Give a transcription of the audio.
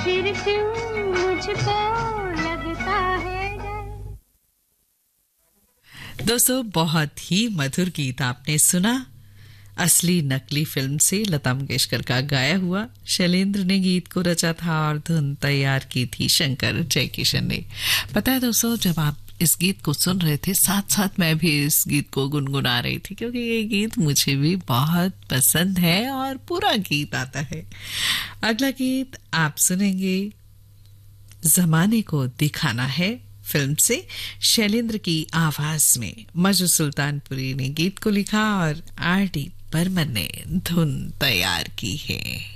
फिर क्यों मुझको लगता है डर। दोस्तों, बहुत ही मधुर गीत आपने सुना। असली नकली फिल्म से लता मंगेशकर का गाया हुआ। शैलेंद्र ने गीत को रचा था और धुन तैयार की थी शंकर जयकिशन ने। पता है दोस्तों, जब आप इस गीत को सुन रहे थे, साथ साथ मैं भी इस गीत को गुनगुना रही थी, क्योंकि ये गीत मुझे भी बहुत पसंद है और पूरा गीत आता है। अगला गीत आप सुनेंगे जमाने को दिखाना है फिल्म से, शैलेंद्र की आवाज में। मजू सुल्तानपुरी ने गीत को लिखा और आर डी बर्मन ने धुन तैयार की है।